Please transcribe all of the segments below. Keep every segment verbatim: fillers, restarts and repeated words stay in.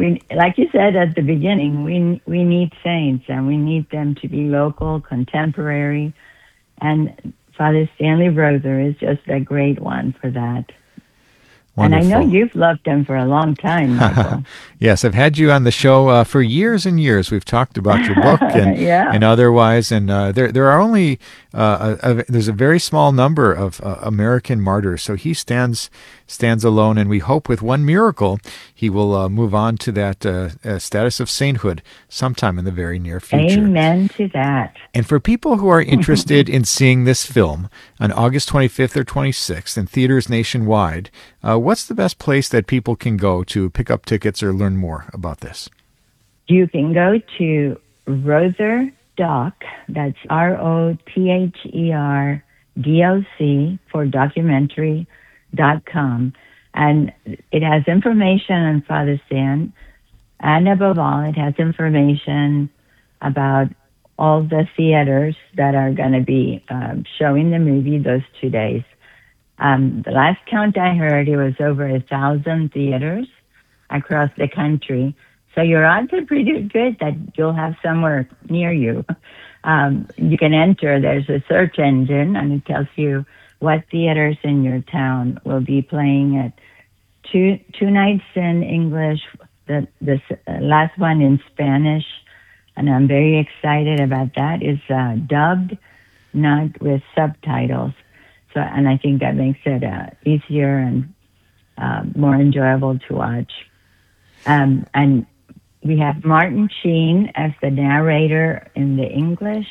we, like you said at the beginning, we we need saints, and we need them to be local, contemporary, and Father Stanley Rother is just a great one for that. Wonderful. And I know you've loved him for a long time, Michael. Yes, I've had you on the show uh, for years and years. We've talked about your book and yeah. and otherwise, and uh, there there are only uh, a, a, there's a very small number of uh, American martyrs. So he stands stands alone, and we hope with one miracle he will uh, move on to that uh, uh, status of sainthood sometime in the very near future. Amen to that. And for people who are interested in seeing this film on August twenty-fifth or twenty-sixth in theaters nationwide, uh, what's the best place that people can go to pick up tickets or learn more about this? You can go to Rother Doc, that's R O T H E R D O C for documentary dot com, and it has information on Father Stan, and above all, it has information about all the theaters that are going to be um, showing the movie those two days. Um, the last count I heard, it was over a thousand theaters across the country. So your odds are pretty good that you'll have somewhere near you. Um, you can enter, there's a search engine, and it tells you what theaters in your town will be playing at two two nights in English, the, the uh, last one in Spanish, and I'm very excited about that. It's uh, dubbed, not with subtitles. So, and I think that makes it uh, easier and uh, more enjoyable to watch. Um, and we have Martin Sheen as the narrator in the English,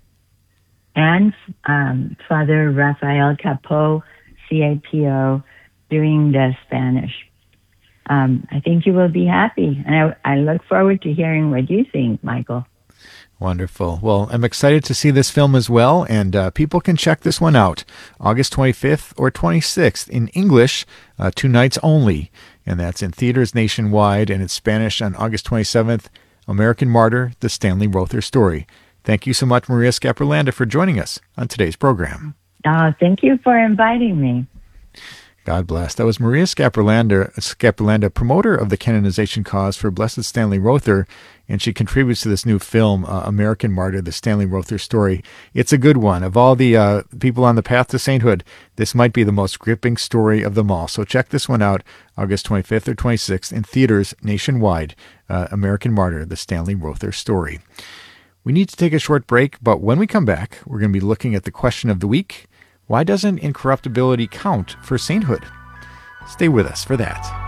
and um, Father Rafael Capo, C A P O, doing the Spanish. Um, I think you will be happy, and I, I look forward to hearing what you think, Michael. Wonderful. Well, I'm excited to see this film as well, and uh, people can check this one out August twenty-fifth or twenty-sixth in English, uh, two nights only, and that's in theaters nationwide, and in Spanish on August twenty-seventh, American Martyr, The Stanley Rother Story. Thank you so much, Maria Scaprolanda, for joining us on today's program. Oh, thank you for inviting me. God bless. That was Maria Scaprolanda, Scaprolanda, promoter of the canonization cause for Blessed Stanley Rother, and she contributes to this new film, uh, American Martyr, The Stanley Rother Story. It's a good one. Of all the uh, people on the path to sainthood, this might be the most gripping story of them all. So check this one out, August twenty-fifth or twenty-sixth in theaters nationwide, uh, American Martyr, The Stanley Rother Story. We need to take a short break, but when we come back, we're going to be looking at the question of the week. Why doesn't incorruptibility count for sainthood? Stay with us for that.